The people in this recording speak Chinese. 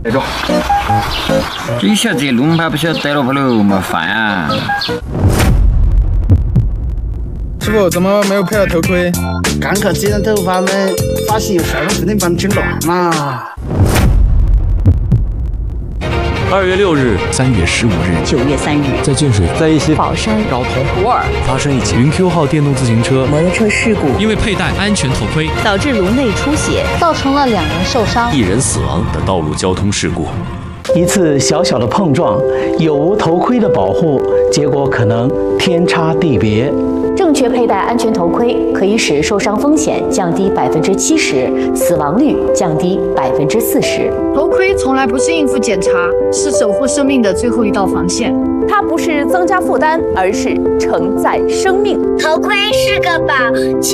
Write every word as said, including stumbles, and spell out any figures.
带着。这下子龙怕不晓得带了不喽，没烦啊。 师傅，怎么没有配到头盔？ 刚刚剪了头发们，发现有事儿，不能把你整乱嘛。 二月六日、 三月十五日、 九月三日， 在建水、 在一些宝山、 饶通、 普洱发生一起云 Q 号电动自行车摩托车事故， 因为佩戴安全头盔导致颅内出血， 造成了两人受伤、 一人死亡的道路交通事故。 一次小小的碰撞，有无头盔的保护，结果可能天差地别。 正确佩戴安全头盔可以使受伤风险降低百分之七十，死亡率降低百分之四十。 头盔从来不是应付检查，是守护生命的最后一道防线。 它不是增加负担，而是承载生命。 头盔是个宝。